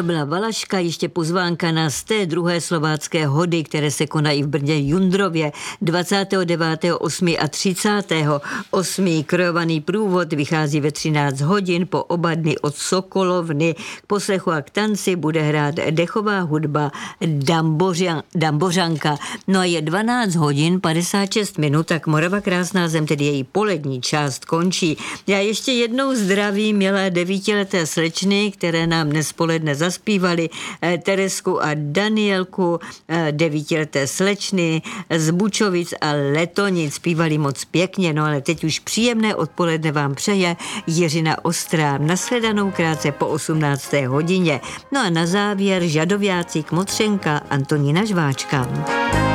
To byla Valaška, ještě pozvánka na z té druhé slovácké hody, které se konají v Brně Jundrově 29.8. a 30.8. Krojovaný průvod vychází ve 13 hodin po oba dny od Sokolovny. K poslechu a k tanci bude hrát dechová hudba Dambořanka. No a je 12 hodin 56 minut, tak Morava krásná zem, tedy její polední část končí. Já ještě jednou zdravím milé 9leté slečny, které nám dnes poledne zaspívali, Teresku a Danielku, 9leté slečny z Bučovic a Letonic. Zpívali moc pěkně, no ale teď už příjemné odpoledne vám přeje Jiřina Ostrá. Nashledanou krátce po 18. hodině. No a na závěr Žadoviáci Kmotřenka Antonína Žváčka.